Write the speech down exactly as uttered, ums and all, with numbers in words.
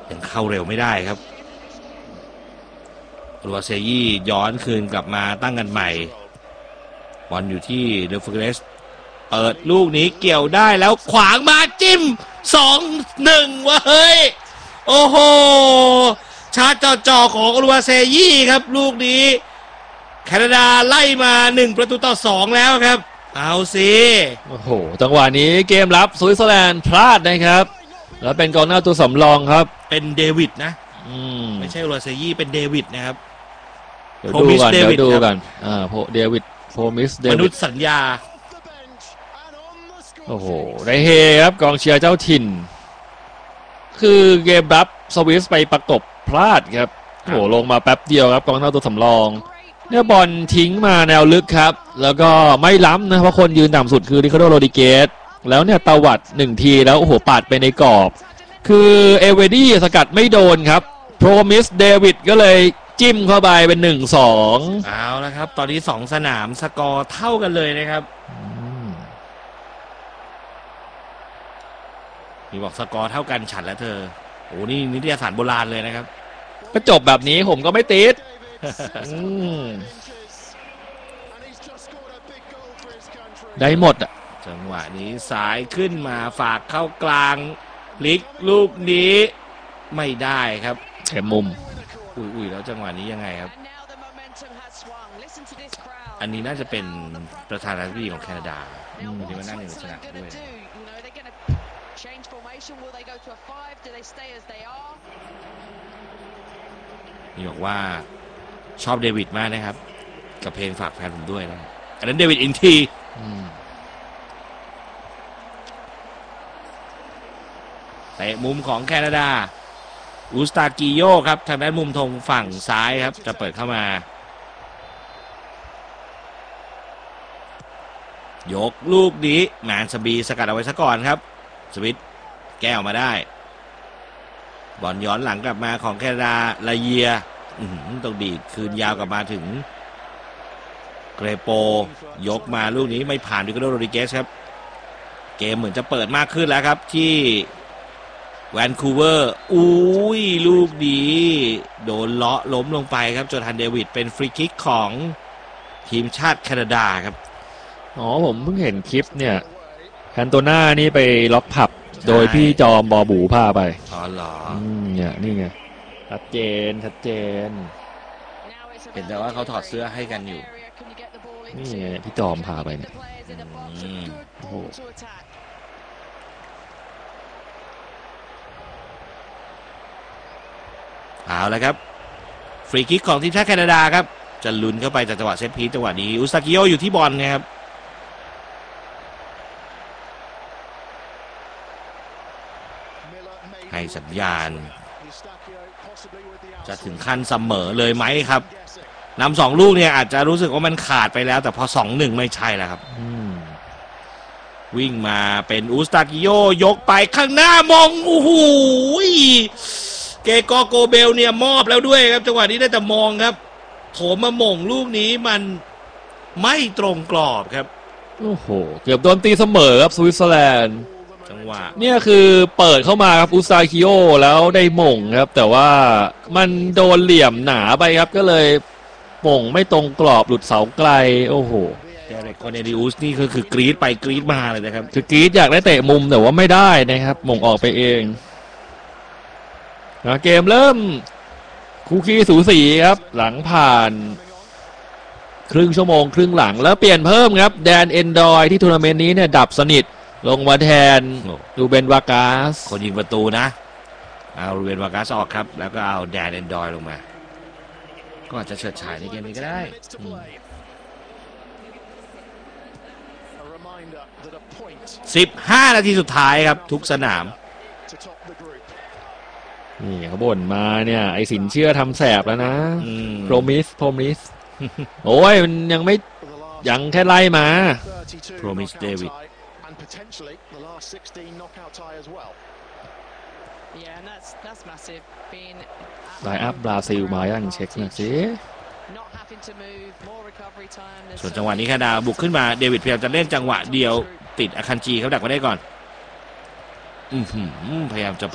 ยังเข้าเร็วไม่ได้ครับรัวเซยี่ย้อนคืนกลับมาตั้งกันใหม่บอลอยู่ที่เดอฟเกรสเปิดลูกนี้เกี่ยวได้แล้วขวางมาจิ้ม สองหนึ่ง วะเฮ้ยโอ้โหชาร์จจ่อๆของรัวเซยี่ครับลูกนี้แคนาดาไล่มาหนึ่งประตูต่อสองแล้วครับเอาสิโอ้โหจังหวะนี้เกมรับสวิตเซอร์แลนด์พลาดนะครับแล้วเป็นกองหน้าตัวสำรองครับเป็นเดวิดนะอืมไม่ใช่รัวเซยี่เป็นเดวิดนะครับเดี๋ยวดูกันเดี๋ยวดูกันอ่าโพเดวิดโพมิสเดวิดมนุษย์สัญญาโอ้โหได้เฮครับกองเชียร์เจ้าถิ่นคือเกมรับสวิสไปประกบพลาดครับโอ้โหลงมาแป๊บเดียวครับกองหน้าตัวสำรองเนี่ยบอลทิ้งมาแนวลึกครับแล้วก็ไม่ล้ำนะเพราะคนยืนต่ำสุดคือริคาร์โดโรดิเกสแล้วเนี่ยตวัดหนึ่งทีแล้วโอ้โหปาดไปในกรอบคือเอเวดี้สกัดไม่โดนครับโพรมิสเดวิดก็เลยจิ้มเข้าไปเป็นหนึ่งสองเอาละครับตอนนี้สองสนามสกอร์เท่ากันเลยนะครับมีบอกสกอร์เท่ากันฉันและเธอโอ้นี่นิตยสารโบราณเลยนะครับก็จบแบบนี้ผมก็ไม่ติดได้หมดอ่ะจังหวะนี้สายขึ้นมาฝากเข้ากลางลิกลูกนี้ไม่ได้ครับแถมมุมอุ้ยๆแล้วจังหวะนี้ยังไงครับอันนี้น่าจะเป็นประธานาธิบดีของแคนาดาวันนี้มานั่งอยู่ในสนามด้วยนี่บอกว่าชอบเดวิดมากนะครับกับเพลงฝากแฟนผมด้วยนะอันนั้นเดวิดอินทีเตะมุมของแคนาดาอูสตากิโยครับทางด้านมุมธงฝั่งซ้ายครับจะเปิดเข้ามายกลูกนี้แมนสบีสกัดเอาไว้ซะก่อนครับสวิตแก้วมาได้บอลย้อนหลังกลับมาของแคนาดาลาเยียต้องดีดคืนยาวกลับมาถึงเกรโปยกมาลูกนี้ไม่ผ่านดิโกโดโรดิเกสครับเกมเหมือนจะเปิดมากขึ้นแล้วครับที่แวนคูเวอร์อุ้ยลูกดีโดนเลาะล้มลงไปครับโจทันเดวิดเป็นฟรีคิกของทีมชาติแคนาดาครับอ๋อผมเพิ่งเห็นคลิปเนี่ยแคนโตน่านี่ไปล็อกผับโดยพี่จอมบอบูพาไปอ๋อเหรอเนี่ยนี่ไงชัดเจนชัดเจนเห็นแต่ว่าเขาถอดเสื้อให้กันอยู่นี่ไงพี่จอมพาไปเนี่ยโอ้โหเอาละครับฟรีคิกของทีมชาติแคนาดาครับจะลุ้นเข้าไปจากจังหวะเซตพีซจังหวะนี้อุสตากิโยอยู่ที่บอลนะครับให้สัญญาณจะถึงขั้นเสมอเลยไหมครับนำสองลูกเนี่ยอาจจะรู้สึกว่ามันขาดไปแล้วแต่พอสองหนึ่งไม่ใช่แล้วครับวิ่งมาเป็นอุสตากิโยยกไปข้างหน้ามองโอ้โหเกกอโกเบลเนี่ยมอบแล้วด้วยครับจังหวะนี้ได้แต่มองครับโถมมาหม่งลูกนี้มันไม่ตรงกรอบครับโอ้โหเกือบโดนตีเสมอครับสวิตเซอร์แลนด์จังหวะเนี่ยคือเปิดเข้ามาครับอุสตาคิโอแล้วได้หม่งครับแต่ว่ามันโดนเหลี่ยมหนาไปครับก็เลยหม่งไม่ตรงกรอบหลุดเสาไกลโอ้โหเดเรกคอนเนดิอุสนี่คือคือกรีดไปกรีดมาเลยนะครับคือกรีดอยากได้เตะมุมแต่ว่าไม่ได้นะครับหม่งออกไปเองเกมเริ่มคู่ขี้สูสีครับหลังผ่านครึ่งชั่วโมงครึ่งหลังแล้วเปลี่ยนเพิ่มครับแดนเอนดอยที่ทัวร์นาเมนต์นี้เนี่ยดับสนิทลงมาแทนดูเบนวากาสคนยิงประตูนะเอาดูเบนวากาสออกครับแล้วก็เอาแดนเอนดอยลงมาก็อาจจะเฉิดฉายในเกมนี้ก็ได้สิบห้านาทีสุดท้ายครับทุกสนามนี่เขาบ่นมาเนี่ยไอสินเชื่อทำแสบแล้วนะโปรมิสโปรมิสโอ้ยมันยังไม่ยังแค่ไล่มาโปรมิสเดวิดไลน์อัพบราซิลมายังเช็คหน่อยสิส่วนจังหวะนี้แคนาดาบุกขึ้นมาเดวิดพยายามจะเล่นจังหวะเดียวติดอาคันจีเขาดักไว้ได้ก่อนพยายามจะ